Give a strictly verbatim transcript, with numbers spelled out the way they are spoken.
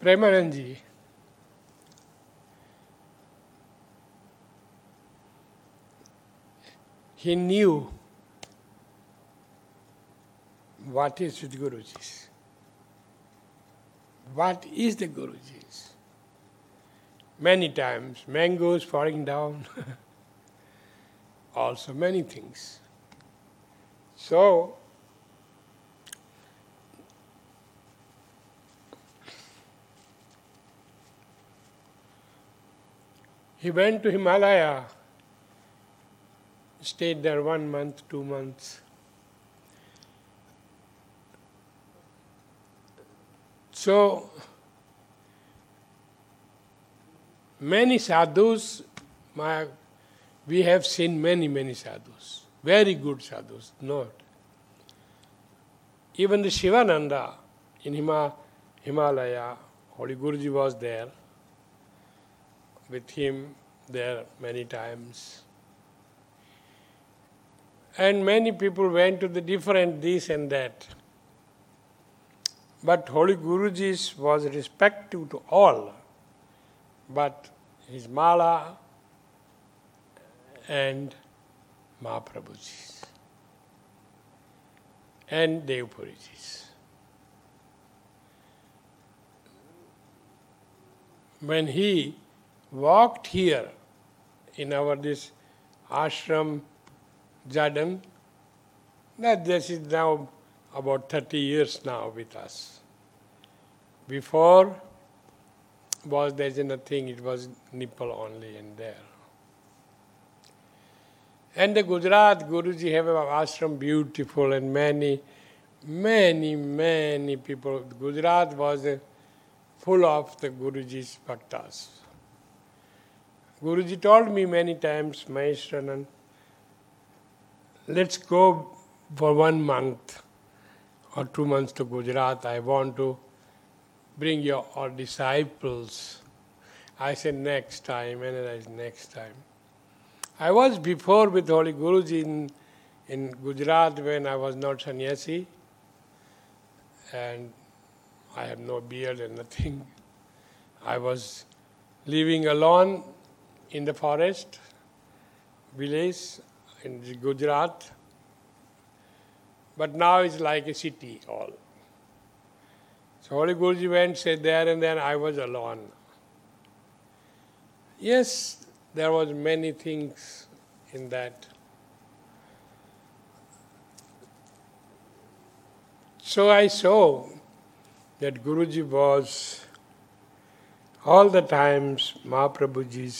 Premanandji, he knew what is with Guruji's. What is the Guruji's? Many times, mangoes falling down, also many things. So, he went to Himalaya, stayed there one month, two months. So, many sadhus, my, we have seen many, many sadhus, very good sadhus, not. Even the Shivananda in Hima, Himalaya, Holy Guruji was there, with him there many times. And many people went to the different this and that. But Holy Guruji was respectful to all. But his Mala and Mahaprabhuji's and Devpuriji's. When he walked here in our this ashram Jadam, that this is now about thirty years now with us. Before was there is nothing, it was nipple only and there. And the Gujarat Guruji have an ashram beautiful and many, many, many people. Gujarat was uh, full of the Guruji's bhaktas. Guruji told me many times, Maheshwaran, let's go for one month or two months to Gujarat. I want to bring your our disciples. I said next time, and I said next time. I was before with Holy Guruji in, in Gujarat when I was not sannyasi, and I had no beard and nothing. I was living alone in the forest, village in Gujarat, but now it's like a city all. So Holy Guruji went, said there, and then I was alone. Yes, there was many things in that. So I saw that Guruji was all the times Mahaprabhuji's